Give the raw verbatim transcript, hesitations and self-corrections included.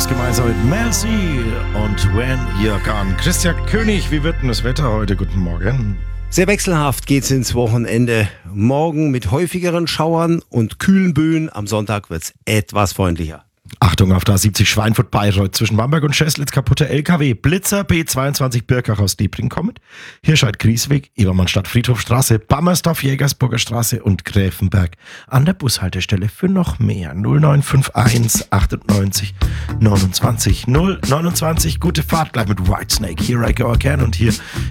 Jungs gemeinsam mit Mel C und When You're Gone. Christian König, wie wird denn das Wetter heute? Guten Morgen. Sehr wechselhaft geht's ins Wochenende. Morgen mit häufigeren Schauern und kühlen Böen. Am Sonntag wird's etwas freundlicher. Achtung auf der A siebzig Schweinfurt-Bayreuth zwischen Bamberg und Schäßlitz, kaputter L K W. Blitzer B zweiundzwanzig Birkach aus Diebring kommt. Hirscheid-Griesweg, Ebermannstadt Friedhofstraße, Bammersdorf Jägersburger Straße und Gräfenberg an der Bushaltestelle. Für noch mehr null neun fünf eins achtundneunzig neunundzwanzig null neunundzwanzig. Gute Fahrt gleich mit Whitesnake. Here I Go Again und hier